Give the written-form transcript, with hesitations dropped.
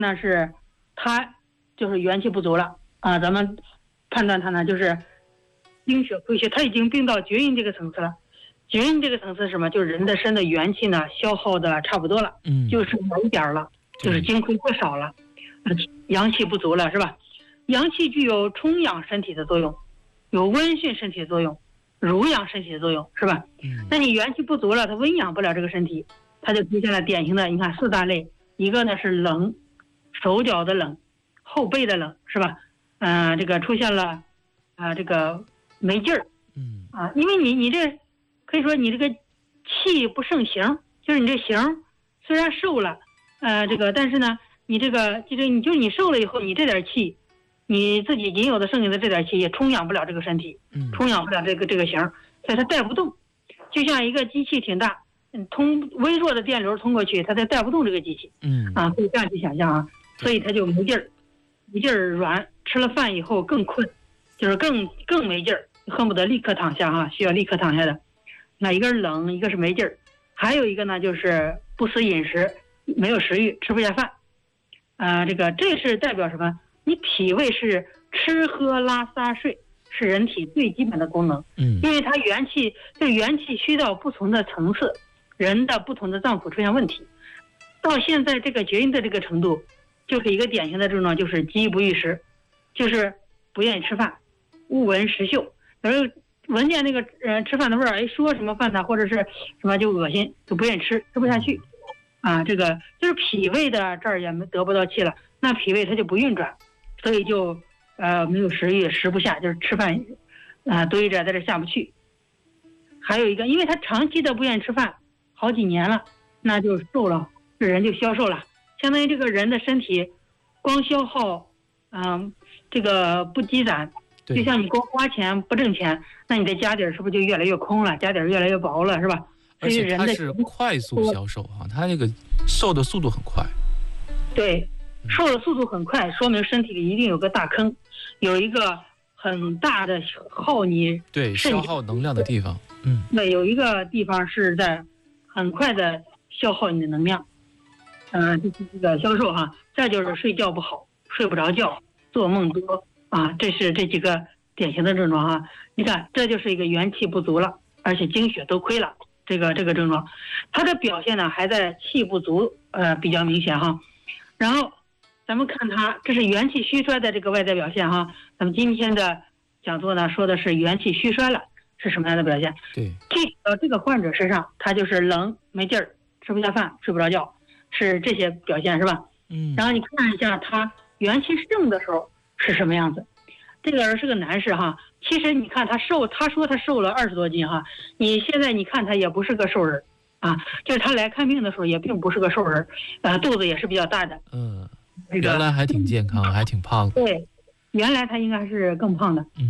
那是他就是元气不足了啊，咱们判断他呢就是精血亏缺，他已经病到绝阴这个层次了。绝阴这个层次是什么？就是人的身的元气呢消耗的差不多了，就是没点了，就是精亏过少了，阳气不足了，是吧？阳气具有充养身体的作用，有温煦身体的作用，濡养身体的作用，是吧？那你元气不足了，它温养不了这个身体，它就出现了典型的，你看4大类，一个呢是冷，手脚的冷，后背的冷，是吧？这个出现了这个没劲儿，因为你这可以说你这个气不胜形，就是你这形虽然瘦了，但是呢，你这个你瘦了以后，你这点气，你自己仅有的剩下的这点气也充养不了这个身体，充养不了这个形，所以它带不动，就像一个机器挺大，微弱的电流通过去，它才带不动这个机器，可以这样去想象啊，所以它就没劲儿软，吃了饭以后更困，就是更没劲儿，恨不得立刻躺下需要立刻躺下的。那一个是冷，一个是没劲儿，还有一个呢就是不思饮食，没有食欲，吃不下饭。这是代表什么？你脾胃是吃喝拉撒睡，是人体最基本的功能。因为它元气虚到不同的层次，人的不同的脏腑出现问题。到现在这个绝阴的这个程度，就是一个典型的症状，就是饥不欲食，就是不愿意吃饭，恶闻食嗅，有时候闻见那个吃饭的味儿，说什么饭呢，或者是什么就恶心，就不愿意吃不下去这个就是脾胃的这儿也得不到气了，那脾胃它就不运转，所以就没有食欲，食不下，就是吃饭堆着在这下不去。还有一个，因为他长期的不愿意吃饭，好几年了，那就瘦了，这人就消瘦了，相当于这个人的身体光消耗这个不积攒，就像你光花钱不挣钱，那你的家底是不是就越来越空了，家底越来越薄了，是吧？ 而且它是快速消瘦它那个瘦的速度很快。 对，瘦的速度很快，说明身体里一定有个大坑，有一个很大的耗你消耗能量的地方。 对，有一个地方是在很快的消耗你的能量。这个消瘦再就是睡觉不好，睡不着觉，做梦多这是这几个典型的症状你看，这就是一个元气不足了，而且精血都亏了。这个症状，它的表现呢还在气不足比较明显然后咱们看它，这是元气虚衰的这个外在表现咱们今天的讲座呢说的是元气虚衰了是什么样的表现？ 对， 这个患者身上，他就是冷没劲儿，吃不下饭，睡不着觉，是这些表现是吧？然后你看一下他元气盛的时候是什么样子。这个人是个男士其实你看他瘦，他说他瘦了20多斤你现在你看他也不是个瘦人就是他来看病的时候也并不是个瘦人肚子也是比较大的。 原来还挺健康，还挺胖的。 对，原来他应该是更胖的。